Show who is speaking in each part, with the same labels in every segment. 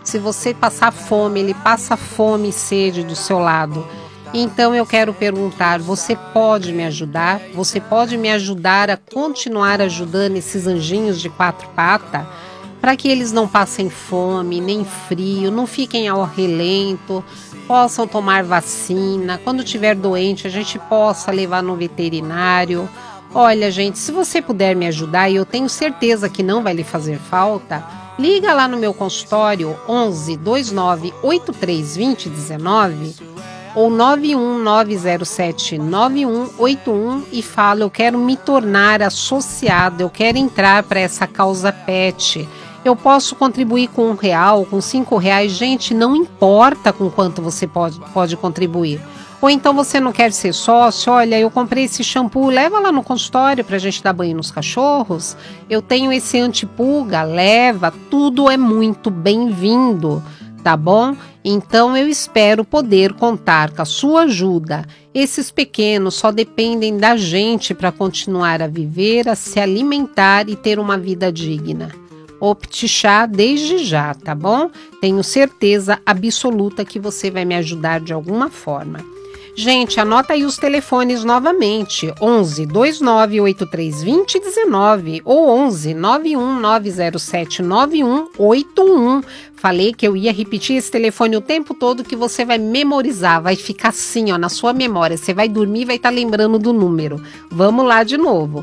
Speaker 1: Se você passar fome, ele passa fome e sede do seu lado. Então eu quero perguntar, você pode me ajudar? Você pode me ajudar a continuar ajudando esses anjinhos de 4 patas? Para que eles não passem fome, nem frio, não fiquem ao relento, possam tomar vacina. Quando estiver doente, a gente possa levar no veterinário. Olha, gente, se você puder me ajudar, e eu tenho certeza que não vai lhe fazer falta, liga lá no meu consultório 11 29 83 20 19 ou 91907 9181 e fala, eu quero me tornar associado, eu quero entrar para essa causa pet. Eu posso contribuir com R$1, com R$5, gente, não importa com quanto você pode contribuir. Ou então você não quer ser sócio, olha, eu comprei esse shampoo, leva lá no consultório para a gente dar banho nos cachorros. Eu tenho esse antipulga, leva, tudo é muito bem-vindo, tá bom? Então eu espero poder contar com a sua ajuda. Esses pequenos só dependem da gente para continuar a viver, a se alimentar e ter uma vida digna. Opte Chá desde já, tá bom? Tenho certeza absoluta que você vai me ajudar de alguma forma. Gente, anota aí os telefones novamente, 11 29 83 20 19 ou 11 91 907 9181. Falei que eu ia repetir esse telefone o tempo todo, que você vai memorizar, vai ficar assim, ó, na sua memória. Você vai dormir e vai estar lembrando do número. Vamos lá de novo.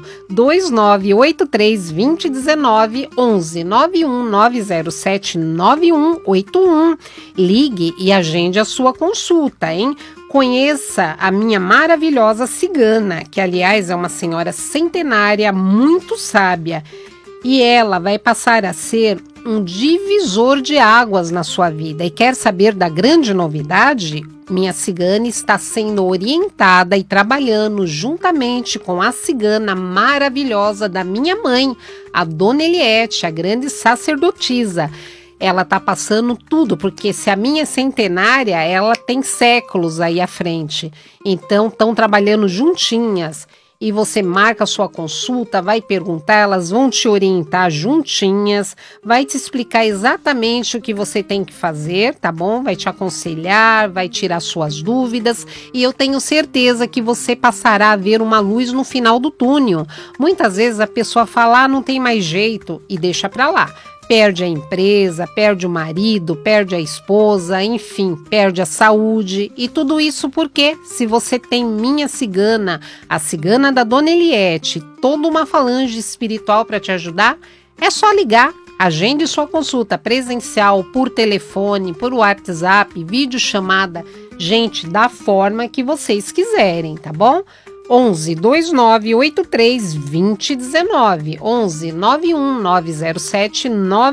Speaker 1: 2983 2019 11 91 907 9181. Ligue e agende a sua consulta, hein? Conheça a minha maravilhosa cigana, que aliás é uma senhora centenária, muito sábia. E ela vai passar a ser um divisor de águas na sua vida. E quer saber da grande novidade? Minha cigana está sendo orientada e trabalhando juntamente com a cigana maravilhosa da minha mãe, a Dona Eliette, a grande sacerdotisa. Ela está passando tudo, porque se a minha é centenária, ela tem séculos aí à frente. Então, estão trabalhando juntinhas. E você marca a sua consulta, vai perguntar, elas vão te orientar juntinhas, vai te explicar exatamente o que você tem que fazer, tá bom? Vai te aconselhar, vai tirar suas dúvidas e eu tenho certeza que você passará a ver uma luz no final do túnel. Muitas vezes a pessoa fala, não tem mais jeito e deixa pra lá. Perde a empresa, perde o marido, perde a esposa, enfim, perde a saúde. E tudo isso porque, se você tem minha cigana, a cigana da Dona Eliette, toda uma falange espiritual para te ajudar, é só ligar. Agende sua consulta presencial, por telefone, por WhatsApp, videochamada, gente, da forma que vocês quiserem, tá bom? 11 29 83 20 19 11 91 907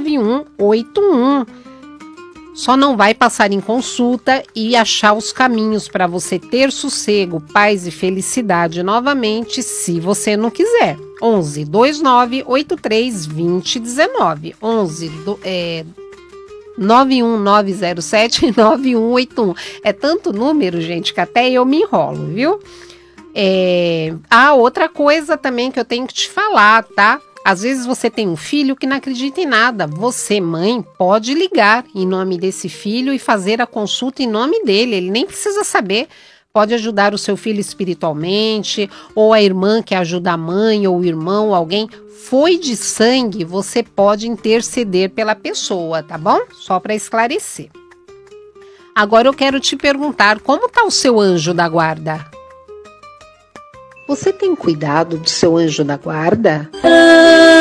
Speaker 1: 9181. Só não vai passar em consulta e achar os caminhos para você ter sossego, paz e felicidade novamente, se você não quiser. 11 29 83 20 19 11 91907 9181. É tanto número, gente, que até eu me enrolo, viu? Outra coisa também que eu tenho que te falar, tá? Às vezes você tem um filho que não acredita em nada. Você, mãe, pode ligar em nome desse filho e fazer a consulta em nome dele. Ele nem precisa saber. Pode ajudar o seu filho espiritualmente, ou a irmã que ajuda a mãe, ou o irmão, alguém. Foi de sangue, você pode interceder pela pessoa, tá bom? Só para esclarecer. Agora eu quero te perguntar, como tá o seu anjo da guarda? Você tem cuidado do seu anjo da guarda?